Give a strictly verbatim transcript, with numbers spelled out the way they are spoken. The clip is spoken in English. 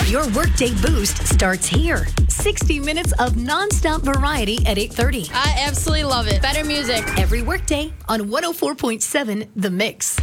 Your workday boost starts here. sixty minutes of nonstop variety at eight thirty. I absolutely love it. Better music. Every workday on one oh four point seven The Mix.